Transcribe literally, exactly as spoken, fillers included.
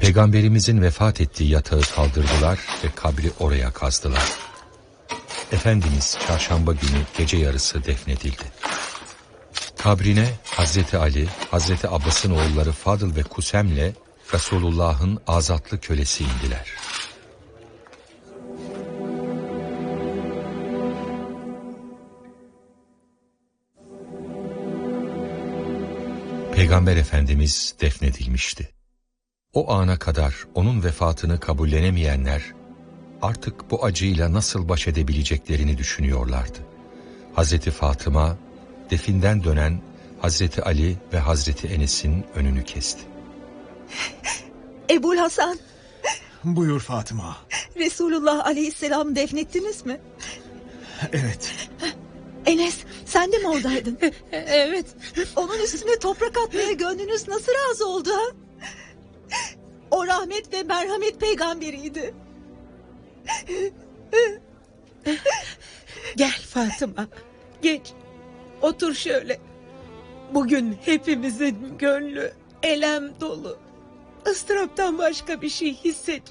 Peygamberimizin vefat ettiği yatağı kaldırdılar ve kabri oraya kazdılar. Efendimiz çarşamba günü gece yarısı defnedildi. Kabrine Hazreti Ali, Hazreti Abbas'ın oğulları Fadıl ve Kusem'le Resulullah'ın azatlı kölesi indiler. Peygamber Efendimiz defnedilmişti. O ana kadar onun vefatını kabullenemeyenler artık bu acıyla nasıl baş edebileceklerini düşünüyorlardı. Hazreti Fatıma definden dönen Hazreti Ali ve Hazreti Enes'in önünü kesti. Ebul Hasan. Buyur Fatıma. Resulullah Aleyhisselam'ı defnettiniz mi? Evet. Enes, sen de mi oradaydın? Evet. Onun üstüne toprak atmaya gönlünüz nasıl razı oldu ha? O rahmet ve merhamet peygamberiydi. Gel Fatıma, geç. Otur şöyle. Bugün hepimizin gönlü elem dolu. Istıraptan başka bir şey hissetmiyor.